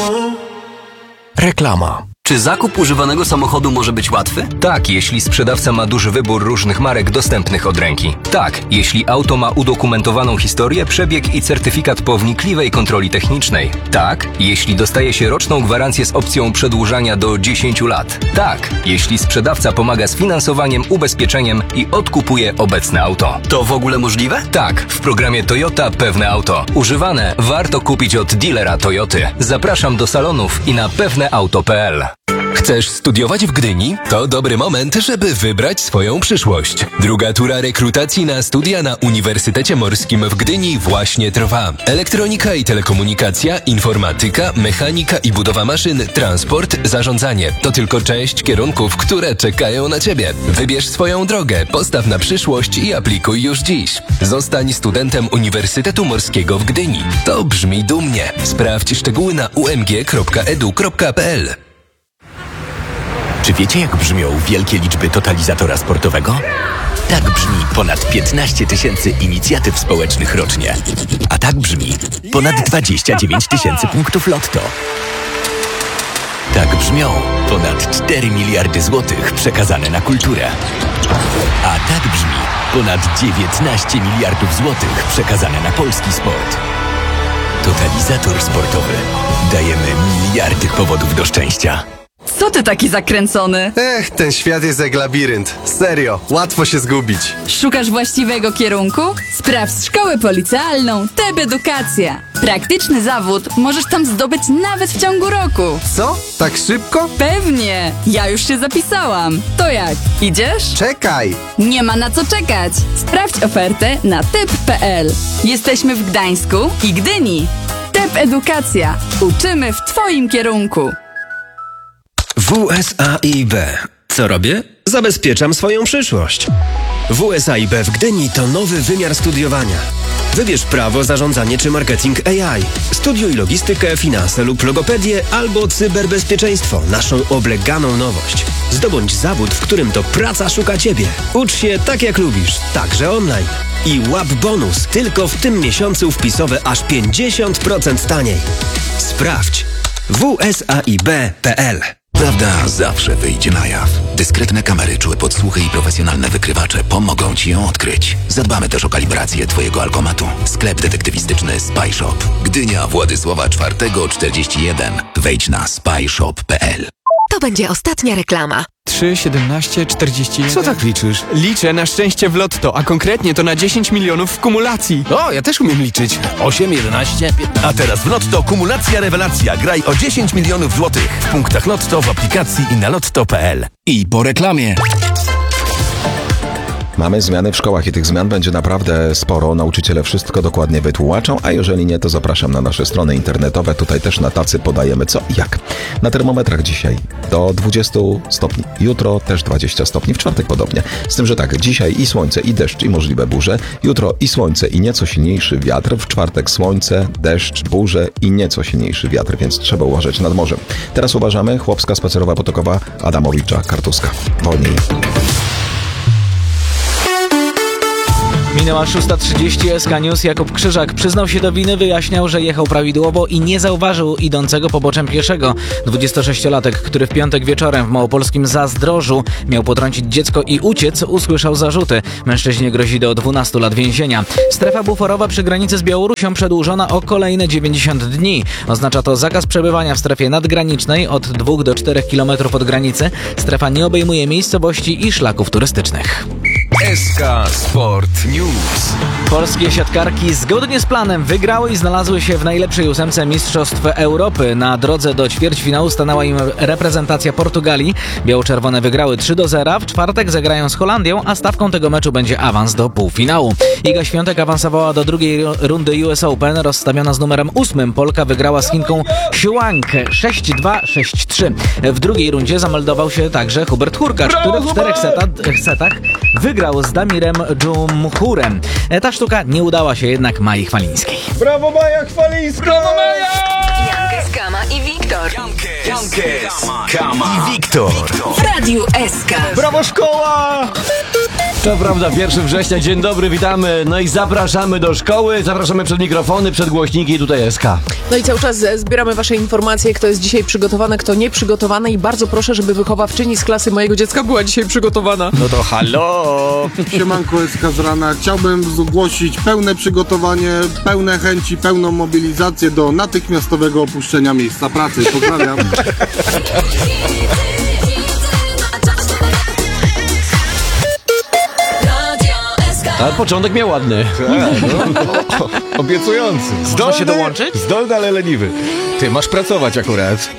Reklama. Czy zakup używanego samochodu może być łatwy? Tak, jeśli sprzedawca ma duży wybór różnych marek dostępnych od ręki. Tak, jeśli auto ma udokumentowaną historię, przebieg i certyfikat po wnikliwej kontroli technicznej. Tak, jeśli dostaje się roczną gwarancję z opcją przedłużania do 10 lat. Tak, jeśli sprzedawca pomaga z finansowaniem, ubezpieczeniem i odkupuje obecne auto. To w ogóle możliwe? Tak, w programie Toyota Pewne Auto. Używane warto kupić od dealera Toyoty. Zapraszam do salonów i na pewneauto.pl. Chcesz studiować w Gdyni? To dobry moment, żeby wybrać swoją przyszłość. Druga tura rekrutacji na studia na Uniwersytecie Morskim w Gdyni właśnie trwa. Elektronika i telekomunikacja, informatyka, mechanika i budowa maszyn, transport, zarządzanie. To tylko część kierunków, które czekają na Ciebie. Wybierz swoją drogę, postaw na przyszłość i aplikuj już dziś. Zostań studentem Uniwersytetu Morskiego w Gdyni. To brzmi dumnie. Sprawdź szczegóły na umg.edu.pl. Czy wiecie, jak brzmią wielkie liczby totalizatora sportowego? Tak brzmi ponad 15 tysięcy inicjatyw społecznych rocznie. A tak brzmi ponad 29 tysięcy punktów lotto. Tak brzmią ponad 4 miliardy złotych przekazane na kulturę. A tak brzmi ponad 19 miliardów złotych przekazane na polski sport. Totalizator sportowy. Dajemy miliardy powodów do szczęścia. Co ty taki zakręcony? Ten świat jest jak labirynt. Serio, łatwo się zgubić. Szukasz właściwego kierunku? Sprawdź szkołę policealną TEP Edukacja. Praktyczny zawód możesz tam zdobyć nawet w ciągu roku. Co? Tak szybko? Pewnie! Ja już się zapisałam. To jak? Idziesz? Czekaj! Nie ma na co czekać. Sprawdź ofertę na tep.pl. Jesteśmy w Gdańsku i Gdyni. TEP Edukacja. Uczymy w Twoim kierunku. WSAIB. Co robię? Zabezpieczam swoją przyszłość. WSAIB w Gdyni to nowy wymiar studiowania. Wybierz prawo, zarządzanie czy marketing AI. Studiuj logistykę, finanse lub logopedię albo cyberbezpieczeństwo, naszą obleganą nowość. Zdobądź zawód, w którym to praca szuka Ciebie. Ucz się tak jak lubisz, także online. I łap bonus, tylko w tym miesiącu wpisowe aż 50% taniej. Sprawdź wsaib.pl. Prawda zawsze wyjdzie na jaw. Dyskretne kamery, czułe podsłuchy i profesjonalne wykrywacze pomogą Ci ją odkryć. Zadbamy też o kalibrację Twojego alkomatu. Sklep detektywistyczny Spy Shop. Gdynia, Władysława IV 41. Wejdź na spyshop.pl. To będzie ostatnia reklama. 3, 17, 41... Co tak liczysz? Liczę na szczęście w lotto, a konkretnie to na 10 milionów w kumulacji. O, ja też umiem liczyć. 8, 11, 15... A teraz w Lotto kumulacja rewelacja. Graj o 10 milionów złotych w punktach Lotto, w aplikacji i na lotto.pl. I po reklamie. Mamy zmiany w szkołach i tych zmian będzie naprawdę sporo. Nauczyciele wszystko dokładnie wytłumaczą, a jeżeli nie, to zapraszam na nasze strony internetowe. Tutaj też na tacy podajemy co i jak. Na termometrach dzisiaj do 20 stopni. Jutro też 20 stopni, w czwartek podobnie. Z tym, że tak, dzisiaj i słońce, i deszcz, i możliwe burze. Jutro i słońce, i nieco silniejszy wiatr. W czwartek słońce, deszcz, burze i nieco silniejszy wiatr, więc trzeba uważać nad morzem. Teraz uważamy. Chłopska, Spacerowa, Potokowa, Adamowicza, Kartuska. Wolniej. Minęła 6:30, SK News. Jakub Krzyżak przyznał się do winy, wyjaśniał, że jechał prawidłowo i nie zauważył idącego poboczem pieszego. 26-latek, który w piątek wieczorem w małopolskim Zazdrożu miał potrącić dziecko i uciec, usłyszał zarzuty. Mężczyźnie grozi do 12 lat więzienia. Strefa buforowa przy granicy z Białorusią przedłużona o kolejne 90 dni. Oznacza to zakaz przebywania w strefie nadgranicznej od 2 do 4 km od granicy. Strefa nie obejmuje miejscowości i szlaków turystycznych. SK Sport News. Polskie siatkarki zgodnie z planem wygrały i znalazły się w najlepszej ósemce Mistrzostw Europy. Na drodze do ćwierćfinału stanęła im reprezentacja Portugalii. Biało-czerwone wygrały 3-0. W czwartek zagrają z Holandią, a stawką tego meczu będzie awans do półfinału. Iga Świątek awansowała do drugiej rundy US Open. Rozstawiona z numerem 8 Polka wygrała z Chinką Xuang 6-2, 6-3. W drugiej rundzie zameldował się także Hubert Hurkacz, który w 4 setach wygrał z Damirem Dżumhurem. Ta sztuka nie udała się jednak Mai Chwalińskiej. Brawo Maja Chwalińska! Brawo Maja! Jankes, Kama i Wiktor. Jankes, Kama i Wiktor. W Radiu SK. Brawo szkoła! To prawda, 1 września, dzień dobry, witamy. No i zapraszamy do szkoły, zapraszamy przed mikrofony, przed głośniki i tutaj SK. No i cały czas zbieramy wasze informacje, kto jest dzisiaj przygotowany, kto nieprzygotowany i bardzo proszę, żeby wychowawczyni z klasy mojego dziecka była dzisiaj przygotowana. No to halo! Siemanko, SK z rana. Chciałbym zgłosić pełne przygotowanie, pełne chęci, pełną mobilizację do natychmiastowego opuszczenia miejsca pracy. Pozdrawiam. Ale początek miał ładny. Obiecujący. Można się dołączyć? Zdolny, ale leniwy. Ty masz pracować akurat.